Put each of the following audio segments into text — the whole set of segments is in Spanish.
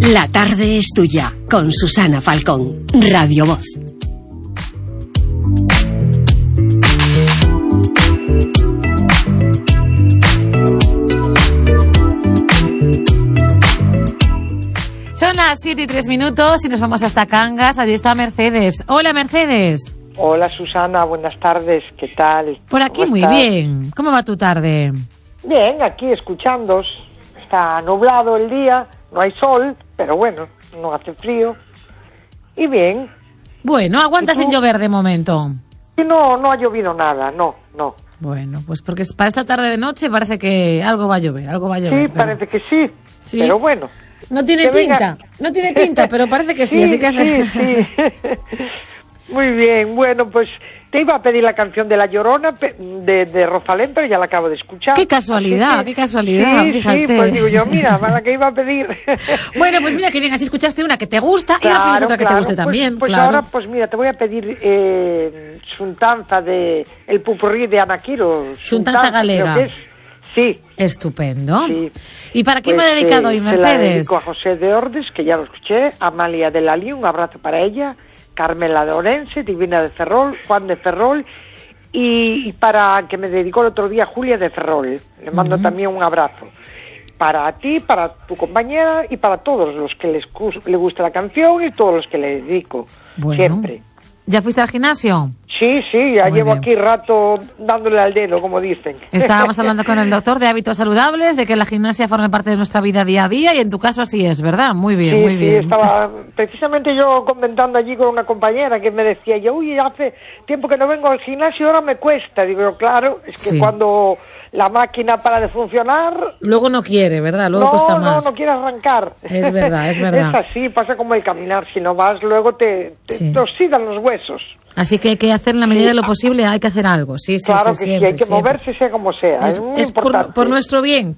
La tarde es tuya, con Susana Falcón, Radio Voz. Son las 7:03 y nos vamos hasta Cangas. Allí está Mercedes. Hola, Mercedes. Hola, Susana, buenas tardes, ¿qué tal? Por aquí muy bien. ¿Cómo va tu tarde? Bien, aquí escuchándos. Está nublado el día, no hay sol, pero bueno, no hace frío. Y bien. Bueno, aguanta sin llover de momento. Y no ha llovido nada, no. Bueno, pues porque para esta tarde de noche parece que algo va a llover, Sí, pero... parece que sí, pero bueno. No tiene pinta, pero parece que sí, así que... Sí. Muy bien, bueno, pues te iba a pedir la canción de La Llorona de Rosalén, pero ya la acabo de escuchar. Qué casualidad, Sí, fíjate. Sí, pues digo yo, mira, para la que iba a pedir. Bueno, pues mira que bien, así escuchaste una que te gusta y ahora pides otra que te guste también. Pues claro. Ahora, pues mira, te voy a pedir Xuntanza de El Pupurrí de Ana Quiro. Xuntanza galega. Creo que es. Sí. Estupendo. Sí. ¿Y para quién me ha dedicado hoy, Mercedes? Se la dedico a José de Ordes, que ya lo escuché, Amalia de Lalí, un abrazo para ella, Carmela de Orense, Divina de Ferrol, Juan de Ferrol, y para que me dedicó el otro día Julia de Ferrol. Le mando también un abrazo. Para ti, para tu compañera y para todos los que le gusta la canción y todos los que le dedico. Bueno. Siempre. ¿Ya fuiste al gimnasio? Sí, ya Muy llevo bien. aquí rato dándole al dedo, como dicen. Estábamos hablando con el doctor de hábitos saludables, de que la gimnasia forma parte de nuestra vida día a día, y en tu caso así es, ¿verdad? Muy bien, muy bien. Sí, estaba precisamente yo comentando allí con una compañera que me decía, hace tiempo que no vengo al gimnasio, ahora me cuesta. Digo, claro, es que cuando la máquina para de funcionar... Luego no quiere, ¿verdad? Luego cuesta más. No quiere arrancar. Es verdad. Es así, pasa como el caminar. Si no vas, luego te oxidan los huesos. Así que hay que hacer en la medida de lo posible, hay que hacer algo. Sí, claro que siempre, hay que moverse sea como sea. Es muy importante. por nuestro bien.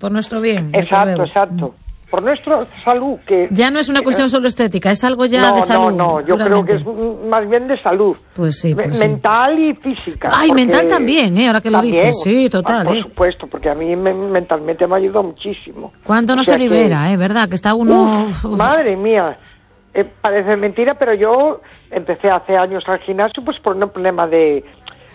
Exacto. Por nuestra salud. Que ya no es una cuestión solo estética, es algo ya de salud. No, yo creo que es más bien de salud. Pues sí. Mental y física. Mental también, ahora que lo dices. Sí, total. Por supuesto, porque a mí mentalmente me ayudó muchísimo. ¿Cuánto no se libera, verdad? Que está uno... madre mía. Parece mentira, pero yo empecé hace años al gimnasio pues por un problema de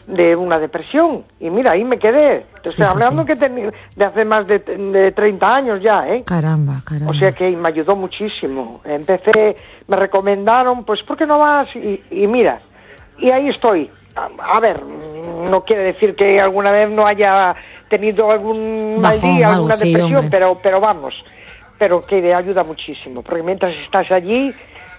una depresión. Y mira, ahí me quedé. Te estoy hablando de hace más de 30 años ya, ¿eh? Caramba. O sea que me ayudó muchísimo. Empecé, me recomendaron, pues, ¿por qué no vas? Y mira, y ahí estoy. A ver, no quiere decir que alguna vez no haya tenido algún mal día, alguna depresión, pero vamos... pero que ayuda muchísimo, porque mientras estás allí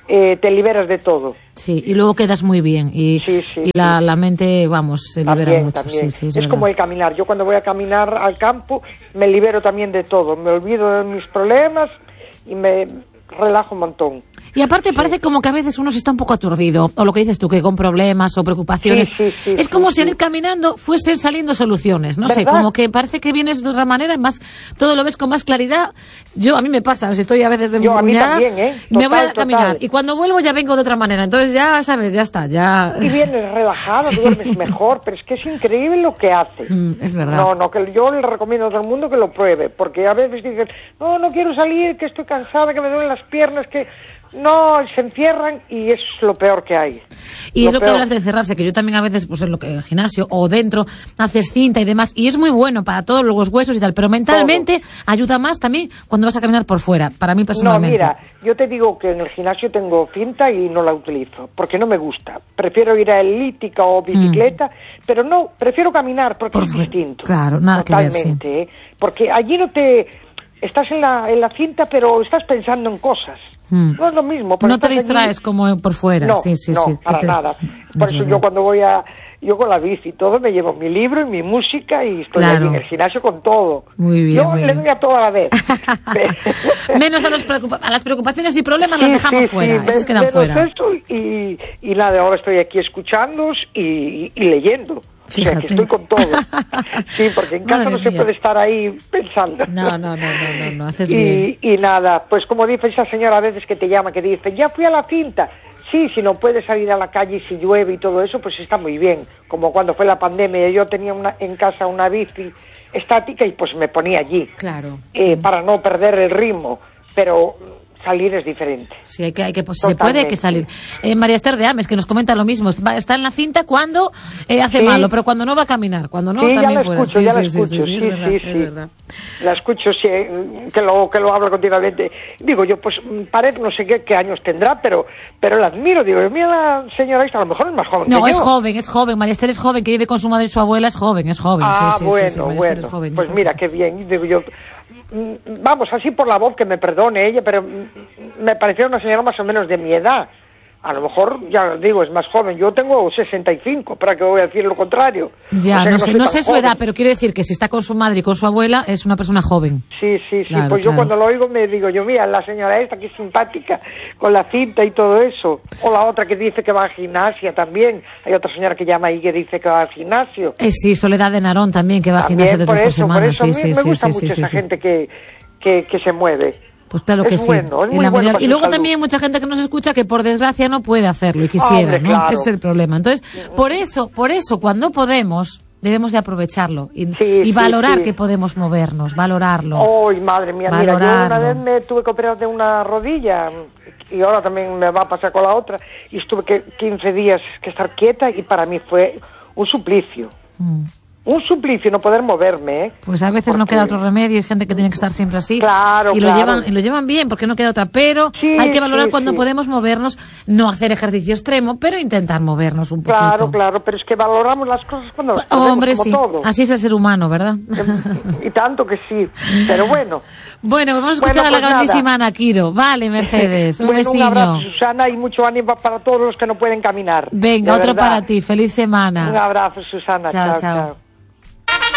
te liberas de todo. Sí, y luego quedas muy bien, y la mente, se libera mucho. También. Sí, es como el caminar. Yo cuando voy a caminar al campo me libero también de todo, me olvido de mis problemas y me relajo un montón. Y aparte parece como que a veces uno se está un poco aturdido, o lo que dices tú, que con problemas o preocupaciones. Es como si al ir caminando fuesen saliendo soluciones, no ¿verdad? sé, como que parece que vienes de otra manera, más todo lo ves con más claridad. A mí me pasa, si estoy a veces de a mí también, me voy a caminar, y cuando vuelvo ya vengo de otra manera, entonces ya sabes, ya está, ya... Y vienes relajado, duermes mejor, pero es que es increíble lo que hace. Es verdad. No, que yo le recomiendo a todo el mundo que lo pruebe, porque a veces dicen, no quiero salir, que estoy cansada, que me duelen las piernas, que... No, se encierran y es lo peor que hay. Y es lo que hablas de encerrarse, que yo también a veces, pues en el gimnasio o dentro, haces cinta y demás, y es muy bueno para todos los huesos y tal, pero mentalmente ayuda más también cuando vas a caminar por fuera, para mí personalmente. No, mira, yo te digo que en el gimnasio tengo cinta y no la utilizo, porque no me gusta. Prefiero ir a elíptica o bicicleta, pero no, prefiero caminar porque es distinto. Claro, nada totalmente, que ver, sí. Porque allí no te... Estás en la cinta, pero estás pensando en cosas. No es lo mismo. No te distraes allí... como por fuera. No, sí. para nada. Por eso yo cuando voy yo con la bici y todo, me llevo mi libro y mi música y estoy allí en el gimnasio con todo. Muy bien. Yo le doy a todo a la vez. Menos a las preocupaciones y problemas las dejamos fuera. Esas quedan fuera. Eso y nada, ahora estoy aquí escuchándolos y leyendo. Fíjate. O sea, que estoy con todo. Sí, porque en casa no se puede estar ahí pensando. No, haces bien. Y nada, pues como dice esa señora a veces que te llama, que dice, ya fui a la cinta. Sí, si no puedes salir a la calle y si llueve y todo eso, pues está muy bien. Como cuando fue la pandemia, yo tenía en casa una bici estática y pues me ponía allí. Claro. Para no perder el ritmo. Pero salir es diferente. Sí, hay que pues, si se puede, hay que salir. María Esther de Ames, que nos comenta lo mismo. Está en la cinta cuando hace malo, pero cuando no va a caminar. Cuando no, también puede. Sí, es verdad. La escucho, sí, que lo habla continuamente. Digo yo, pues Pared no sé qué años tendrá, pero la admiro. Digo, mira la señora esta, a lo mejor es más joven. No, es joven. María Esther es joven, que vive con su madre y su abuela, es joven. Ah, sí, bueno. Es joven, pues mira, qué bien. Digo yo, vamos, así por la voz, que me perdone ella, pero me pareció una señora más o menos de mi edad. A lo mejor, ya digo, es más joven. Yo tengo 65, ¿para qué voy a decir lo contrario? Ya, o sea, no sé su edad, pero quiero decir que si está con su madre y con su abuela, es una persona joven. Sí, claro, pues yo cuando lo oigo me digo yo, mira, la señora esta que es simpática, con la cinta y todo eso. O la otra que dice que va al gimnasia también. Hay otra señora que llama ahí que dice que va al gimnasio. Sí, Soledad de Narón también, que va al gimnasio 3 por semana. Por eso me gusta mucho esa gente que se mueve. Pues claro que es sí. Bueno, es muy bueno. Y luego también hay mucha gente que nos escucha que por desgracia no puede hacerlo y quisiera, hombre, ¿no? Claro. Ese es el problema. Entonces, por eso, cuando podemos, debemos de aprovecharlo y valorar que podemos movernos, valorarlo. ¡Ay, madre mía! Mira, yo una vez me tuve que operar de una rodilla y ahora también me va a pasar con la otra y estuve 15 días que estar quieta y para mí fue un suplicio. Un suplicio no poder moverme, ¿eh? Pues a veces no queda otro remedio, hay gente que tiene que estar siempre así. Claro, y lo llevan bien, porque no queda otra. Pero hay que valorar cuando podemos movernos, no hacer ejercicio extremo, pero intentar movernos un poquito. Claro, pero es que valoramos las cosas cuando las podemos, hombre, como sí. todo. Así es el ser humano, ¿verdad? Y tanto que sí, pero bueno. Bueno, vamos a escuchar a la grandísima Ana Quiro. Vale, Mercedes, un besito. Un abrazo, Susana, y mucho ánimo para todos los que no pueden caminar. Venga, otro para ti. Feliz semana. Un abrazo, Susana. Chao.